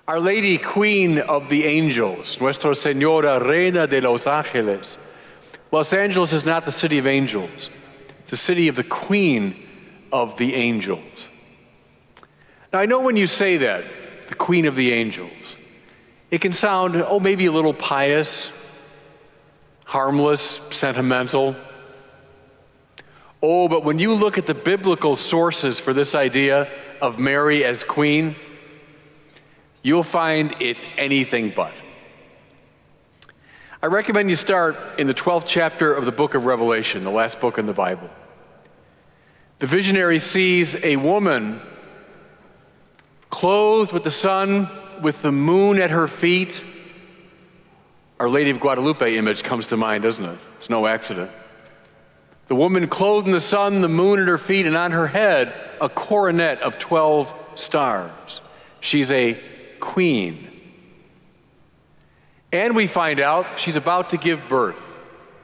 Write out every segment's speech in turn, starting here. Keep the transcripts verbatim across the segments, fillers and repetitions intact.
Our Lady, Queen of the Angels, Nuestra Señora, Reina de los Ángeles. Los Angeles is not the city of angels. It's the city of the Queen of the Angels. Now, I know when you say that, the Queen of the Angels, it can sound, oh, maybe a little pious, harmless, sentimental. Oh, but when you look at the biblical sources for this idea of Mary as queen, you'll find it's anything but. I recommend you start in the twelfth chapter of the book of Revelation, the last book in the Bible. The visionary sees a woman clothed with the sun, with the moon at her feet. Our Lady of Guadalupe image comes to mind, doesn't it? It's no accident. The woman clothed in the sun, the moon at her feet, and on her head a coronet of twelve stars. She's a queen. And we find out she's about to give birth.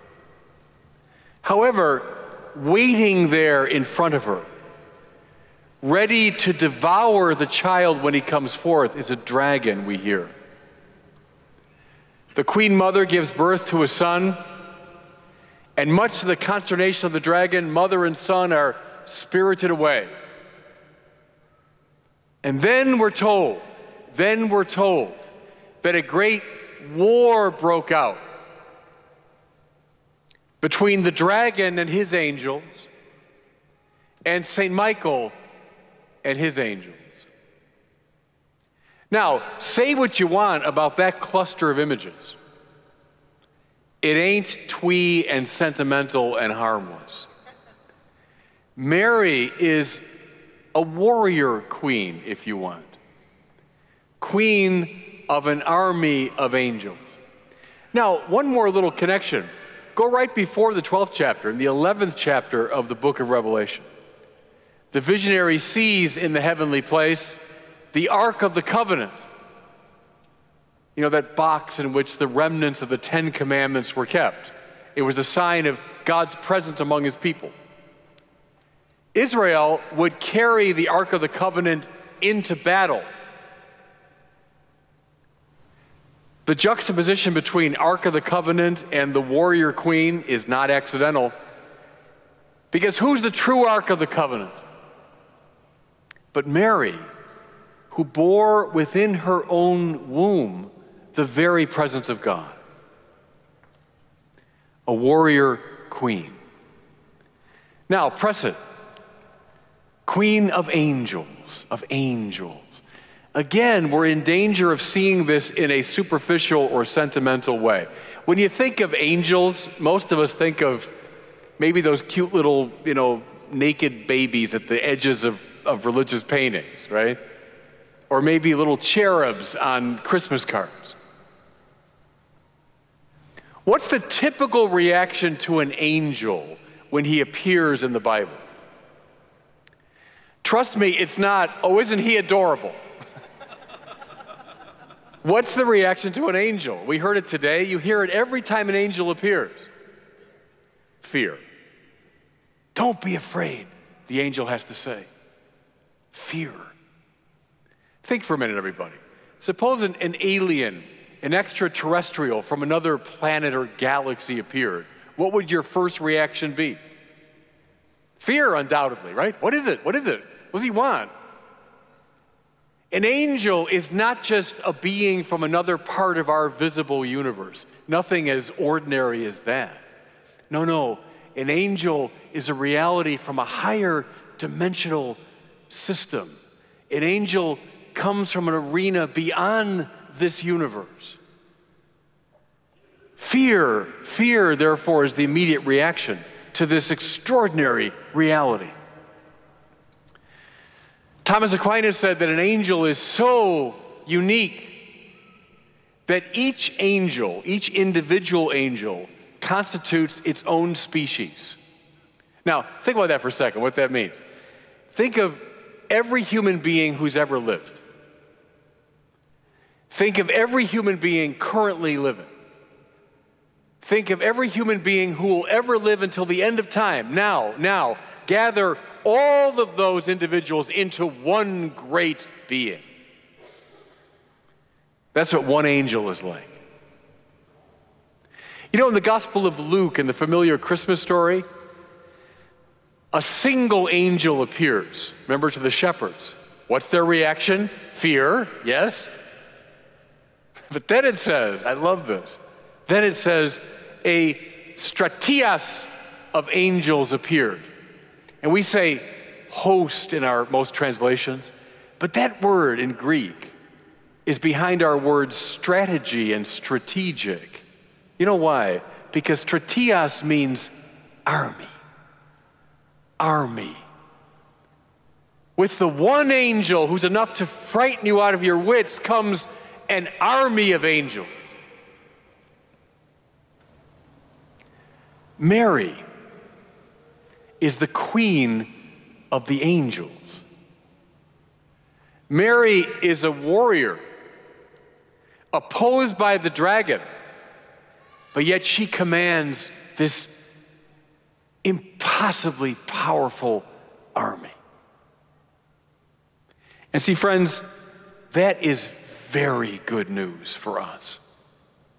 However, waiting there in front of her, ready to devour the child when he comes forth, is a dragon, we hear. The queen mother gives birth to a son, and much to the consternation of the dragon, mother and son are spirited away. And then we're told, then we're told that a great war broke out between the dragon and his angels and Saint Michael and his angels. Now, say what you want about that cluster of images. It ain't twee and sentimental and harmless. Mary is a warrior queen, if you want. Queen of an army of angels. Now, one more little connection. Go right before the twelfth chapter, in the eleventh chapter of the book of Revelation. The visionary sees in the heavenly place the Ark of the Covenant. You know, that box in which the remnants of the Ten Commandments were kept. It was a sign of God's presence among his people. Israel would carry the Ark of the Covenant into battle. The juxtaposition between Ark of the Covenant and the warrior queen is not accidental. Because who's the true Ark of the Covenant? But Mary, who bore within her own womb the very presence of God. A warrior queen. Now, press it. Queen of angels, of angels. Again, we're in danger of seeing this in a superficial or sentimental way. When you think of angels, most of us think of maybe those cute little, you know, naked babies at the edges of, of religious paintings, right? Or maybe little cherubs on Christmas cards. What's the typical reaction to an angel when he appears in the Bible? Trust me, it's not, oh, isn't he adorable? What's the reaction to an angel? We heard it today. You hear it every time an angel appears. Fear. Don't be afraid, the angel has to say. Fear. Think for a minute, everybody. Suppose an, an alien, an extraterrestrial from another planet or galaxy appeared. What would your first reaction be? Fear, undoubtedly, right? What is it? What is it? What does he want? An angel is not just a being from another part of our visible universe. Nothing as ordinary as that. No, no. An angel is a reality from a higher dimensional system. An angel comes from an arena beyond this universe. Fear, fear, therefore, is the immediate reaction to this extraordinary reality. Thomas Aquinas said that an angel is so unique that each angel, each individual angel, constitutes its own species. Now, think about that for a second, what that means. Think of every human being who's ever lived. Think of every human being currently living. Think of every human being who will ever live until the end of time. Now, now, gather all of those individuals into one great being. That's what one angel is like. You know, in the Gospel of Luke, in the familiar Christmas story, a single angel appears, remember, to the shepherds. What's their reaction? Fear, yes? But then it says, I love this, then it says, a stratias of angels appeared. And we say host in our most translations, but that word in Greek is behind our words strategy and strategic. You know why? Because stratias means army. Army. With the one angel who's enough to frighten you out of your wits comes an army of angels. Mary is the queen of the angels. Mary is a warrior, opposed by the dragon, but yet she commands this impossibly powerful army. And see, friends, that is very good news for us.